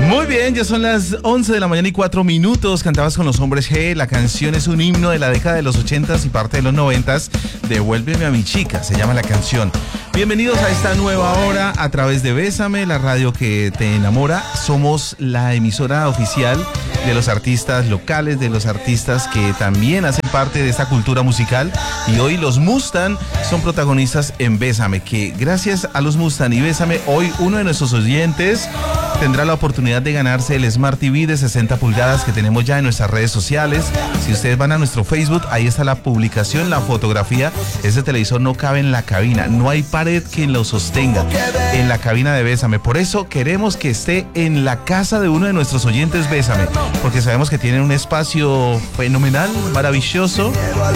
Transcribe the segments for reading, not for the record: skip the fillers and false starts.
Muy bien, ya son las 11 de la mañana y 4 minutos. Cantabas con los Hombres G. La canción es un himno de la década de los 80s y parte de los 90s. Devuélveme a mi chica, se llama la canción. Bienvenidos a esta nueva hora a través de Bésame, la radio que te enamora. Somos la emisora oficial de los artistas locales, de los artistas que también hacen parte de esta cultura musical. Y hoy los Mustang son protagonistas en Bésame, que gracias a los Mustang y Bésame, hoy uno de nuestros oyentes tendrá la oportunidad de ganarse el Smart TV de 60 pulgadas que tenemos ya en nuestras redes sociales. Si ustedes van a nuestro Facebook, ahí está la publicación, la fotografía. Ese televisor no cabe en la cabina, no hay pared que lo sostenga en la cabina de Bésame. Por eso queremos que esté en la casa de uno de nuestros oyentes Bésame, porque sabemos que tienen un espacio fenomenal, maravilloso,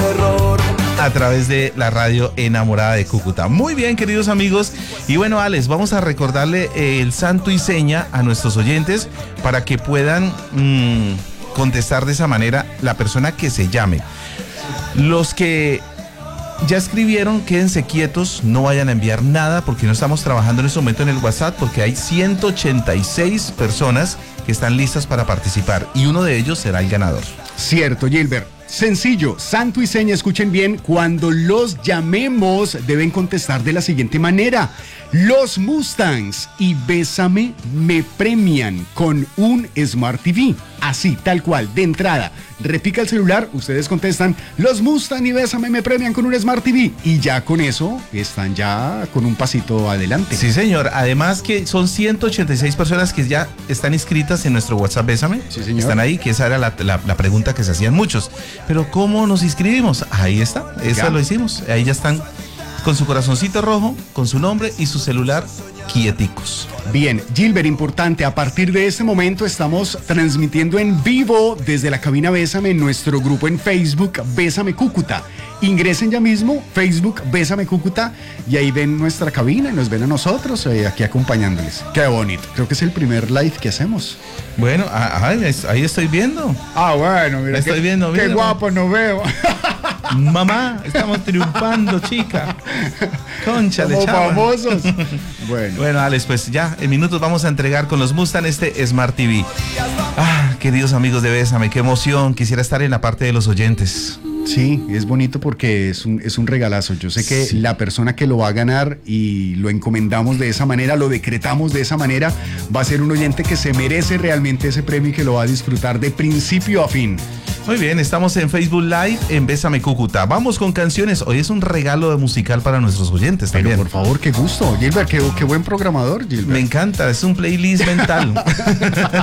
a través de la radio enamorada de Cúcuta. Muy bien, queridos amigos. Y bueno, Alex, vamos a recordarle el santo y seña a nuestros oyentes para que puedan contestar de esa manera la persona que se llame. Los que ya escribieron, quédense quietos, no vayan a enviar nada porque no estamos trabajando en este momento en el WhatsApp, porque hay 186 personas que están listas para participar y uno de ellos será el ganador. Cierto, Gilbert. Sencillo, santo y seña, escuchen bien, cuando los llamemos deben contestar de la siguiente manera: los Mustangs y Bésame me premian con un Smart TV. Así, tal cual, de entrada, repica el celular, ustedes contestan, los Mustang y Bésame me premian con un Smart TV. Y ya con eso están ya con un pasito adelante. Sí, señor. Además que son 186 personas que ya están inscritas en nuestro WhatsApp Bésame. Sí, señor. Están ahí, que esa era la pregunta que se hacían muchos. Pero ¿cómo nos inscribimos? Ahí está, eso Ya. lo hicimos. Ahí ya están con su corazoncito rojo, con su nombre y su celular quieticos. Bien, Gilbert, importante, a partir de este momento estamos transmitiendo en vivo desde la cabina Bésame en nuestro grupo en Facebook Bésame Cúcuta. Ingresen ya mismo, Facebook Bésame Cúcuta, y ahí ven nuestra cabina y nos ven a nosotros aquí acompañándoles. Qué bonito, creo que es el primer live que hacemos. Bueno, ahí estoy viendo. Ah, bueno, mira, Estoy viendo, qué mira. guapo nos veo. Mamá, estamos triunfando, chica. Cónchale, Somos chava. famosos. Bueno, Alex, pues ya en minutos vamos a entregar con los Mustang este Smart TV. Ah, queridos amigos de Bésame, qué emoción. Quisiera estar en la parte de los oyentes. Sí, es bonito porque es un regalazo. Yo sé que Sí. la persona que lo va a ganar, y lo encomendamos de esa manera, lo decretamos de esa manera, va a ser un oyente que se merece realmente ese premio y que lo va a disfrutar de principio a fin. Muy bien, estamos en Facebook Live en Bésame Cúcuta. Vamos con canciones. Hoy es un regalo musical para nuestros oyentes Pero también. por favor, qué gusto. Gilbert, qué buen programador, Gilbert. Me encanta, es un playlist mental.